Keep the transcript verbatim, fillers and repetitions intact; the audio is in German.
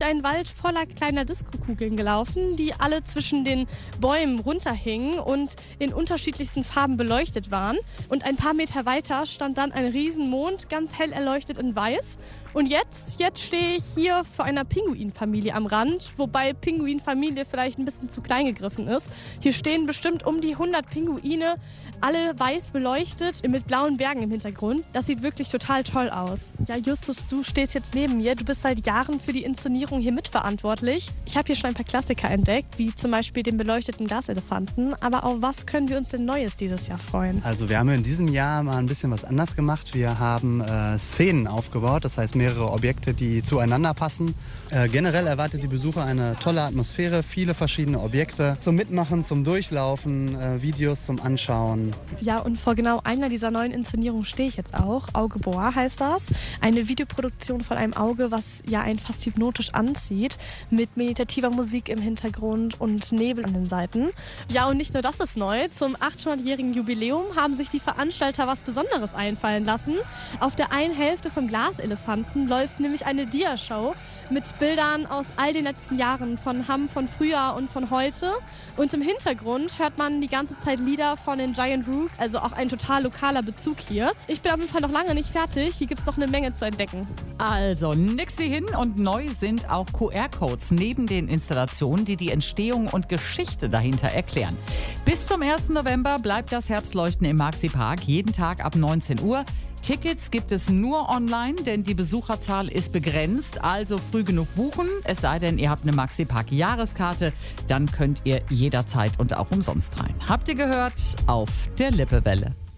ein Wald voller kleiner Diskokugeln gelaufen, die alle zwischen den Bäumen runterhingen und in unterschiedlichsten Farben beleuchtet waren. Und ein paar Meter weiter stand dann ein Riesenmond, ganz hell erleuchtet in weiß. Und jetzt, jetzt stehe ich hier vor einer Pinguinfamilie am Rand, wobei Pinguinfamilie vielleicht ein bisschen zu klein gegriffen ist. Hier stehen bestimmt um die hundert Pinguine, alle weiß beleuchtet, mit blauen Bergen im Hintergrund. Das sieht wirklich total toll aus. Ja, Justus, du stehst jetzt neben mir. Du bist seit Jahren für die Inszenierung hier mitverantwortlich. Ich habe hier schon ein paar Klassiker entdeckt, wie zum Beispiel den beleuchteten Glaselefanten. Aber auf was können wir uns denn Neues dieses Jahr freuen? Also wir haben in diesem Jahr mal ein bisschen was anders gemacht. Wir haben äh, Szenen aufgebaut, das heißt mehrere Objekte, die zueinander passen. Äh, generell erwartet die Besucher eine tolle Atmosphäre, viele verschiedene Objekte zum Mitmachen, zum Durchlaufen, äh, Videos zum Anschauen. Ja, und vor genau einer dieser neuen Inszenierungen stehe ich jetzt auch. Auge Boa heißt das. Eine Videoproduktion von einem Auge, was ja einen fast hypnotisch anzieht, mit meditativer Musik im Hintergrund und Nebel an den Seiten. Ja, und nicht nur das ist neu. Zum achthundertjährigen Jubiläum haben sich die Veranstalter was Besonderes einfallen lassen. Auf der einen Hälfte vom Glaselefanten läuft nämlich eine Dia-Show mit Bildern aus all den letzten Jahren von Hamm, von früher und von heute. Und im Hintergrund hört man die ganze Zeit Lieder von den Giant Rooks, also auch ein total lokaler Bezug hier. Ich bin auf jeden Fall noch lange nicht fertig. Hier gibt es noch eine Menge zu entdecken. Also, nix wie hin und neu sind auch Q R-Codes neben den Installationen, die die Entstehung und Geschichte dahinter erklären. Bis zum ersten November bleibt das Herbstleuchten im Maxi-Park jeden Tag ab neunzehn Uhr. Tickets gibt es nur online, denn die Besucherzahl ist begrenzt, also früh genug buchen. Es sei denn, ihr habt eine Maxi-Park-Jahreskarte, dann könnt ihr jederzeit und auch umsonst rein. Habt ihr gehört? Auf der Lippewelle.